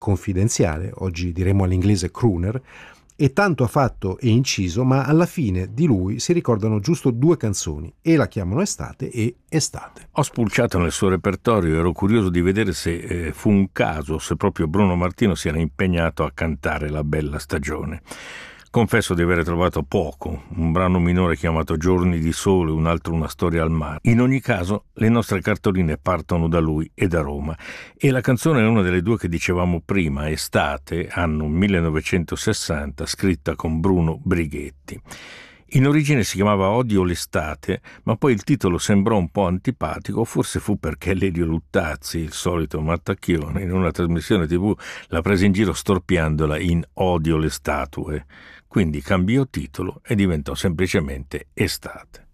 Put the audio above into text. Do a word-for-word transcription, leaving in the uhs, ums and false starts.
confidenziale, oggi diremmo all'inglese crooner, e tanto ha fatto e inciso, ma alla fine di lui si ricordano giusto due canzoni, e la chiamano Estate e Estate. Ho spulciato nel suo repertorio e ero curioso di vedere se eh, fu un caso, se proprio Bruno Martino si era impegnato a cantare La bella stagione. Confesso di aver trovato poco, un brano minore chiamato Giorni di sole, un altro Una storia al mare. In ogni caso, le nostre cartoline partono da lui e da Roma, e la canzone è una delle due che dicevamo prima, Estate, anno millenovecentosessanta, scritta con Bruno Brighetti. In origine si chiamava Odio l'estate, ma poi il titolo sembrò un po' antipatico, forse fu perché Lelio Luttazzi, il solito mattacchione, in una trasmissione tivù la prese in giro storpiandola in Odio le statue. Quindi cambiò titolo e diventò semplicemente Estate.